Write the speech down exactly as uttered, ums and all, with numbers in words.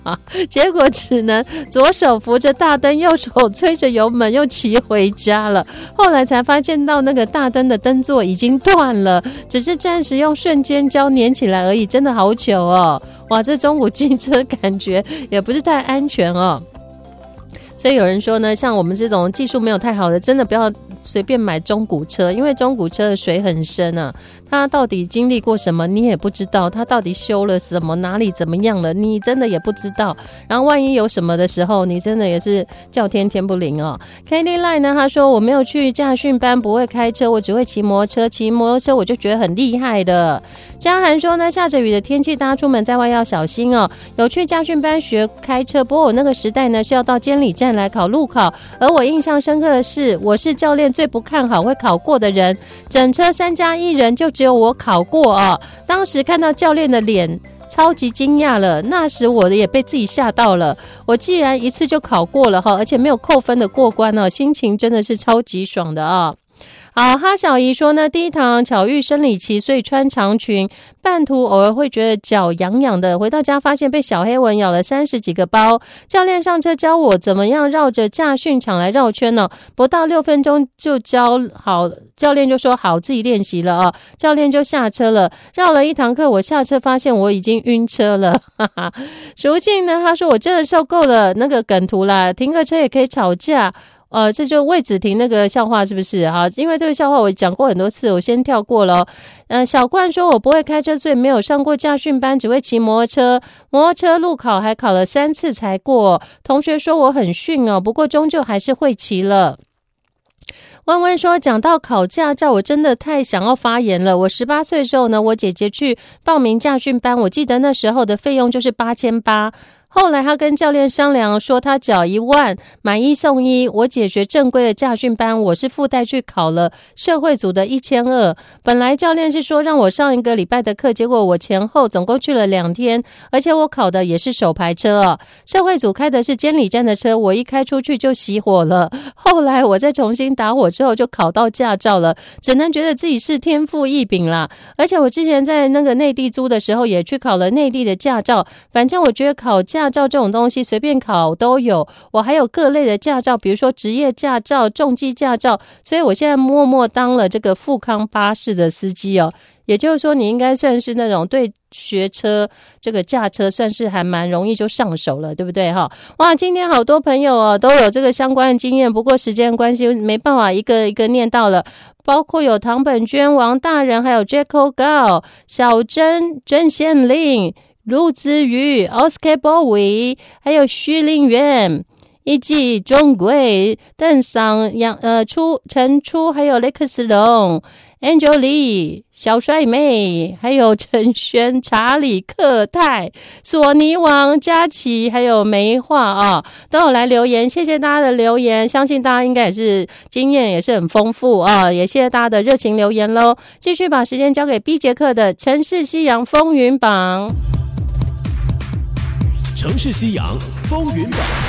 结果只能左手扶着大灯，右手催着油门，又骑回家了。后来才发现到那个大灯的灯座已经断了，只是暂时用瞬间胶粘起来而已，真的好糗哦！哇，这中古机车感觉也不是太安全哦。所以有人说呢，像我们这种技术没有太好的，真的不要随便买中古车，因为中古车的水很深啊，它到底经历过什么你也不知道，它到底修了什么，哪里怎么样了，你真的也不知道。然后万一有什么的时候，你真的也是叫天天不灵哦。Candy Line 呢，他说我没有去驾训班，不会开车，我只会骑摩托车，骑摩托车我就觉得很厉害的。嘉涵说呢，下着雨的天气，大家出门在外要小心哦。有去驾训班学开车，不过我那个时代呢是要到监理站来考路考，而我印象深刻的是，我是教练最不看好会考过的人，整车三加一人就只有我考过哦。当时看到教练的脸，超级惊讶了，那时我也被自己吓到了。我既然一次就考过了哈，而且没有扣分的过关哦，心情真的是超级爽的啊。好，哈小姨说呢，第一堂巧遇生理期，所以穿长裙，半途偶尔会觉得脚痒痒的，回到家发现被小黑蚊咬了三十几个包。教练上车教我怎么样绕着驾训场来绕圈呢、哦，不到六分钟就教好，教练就说好，自己练习了啊、哦。教练就下车了，绕了一堂课，我下车发现我已经晕车了，哈哈。淑静呢，他说我真的受够了那个梗图啦，停个车也可以吵架。呃，这就魏子婷那个笑话是不是哈？因为这个笑话我讲过很多次，我先跳过了。呃，小冠说我不会开车，所以没有上过驾训班，只会骑摩托车。摩托车路考还考了三次才过。同学说我很逊哦，不过终究还是会骑了。温温说，讲到考驾照，我真的太想要发言了。我十八岁的时候呢，我姐姐去报名驾训班，我记得那时候的费用就是八千八。后来他跟教练商量说他缴一万买一送一，我姐学正规的驾训班，我是附带去考了社会组的一千二。本来教练是说让我上一个礼拜的课，结果我前后总共去了两天，而且我考的也是手排车哦。社会组开的是监理站的车，我一开出去就熄火了。后来我再重新打火之后就考到驾照了，只能觉得自己是天赋异禀啦。而且我之前在那个内地租的时候也去考了内地的驾照，反正我觉得考驾驾照这种东西随便考都有，我还有各类的驾照，比如说职业驾照、重机驾照，所以我现在默默当了这个富康巴士的司机哦。也就是说你应该算是那种对学车这个驾车算是还蛮容易就上手了，对不对哈？哇，今天好多朋友哦都有这个相关的经验，不过时间关系没办法一个一个念到了，包括有唐本娟、王大人，还有 Jacko Gao、小珍、郑宪令、陆子瑜、Oscar Bowie， 还有徐林媛，以及钟贵、邓桑、杨呃初陈初，还有雷克斯龙、Angel Lee、小帅妹，还有陈轩、查理克泰、索尼王、佳琪，还有梅花啊，都有来留言，谢谢大家的留言，相信大家应该也是经验也是很丰富啊，也谢谢大家的热情留言咯。继续把时间交给 B 节课的城市西洋风云榜。 城市西洋风云榜。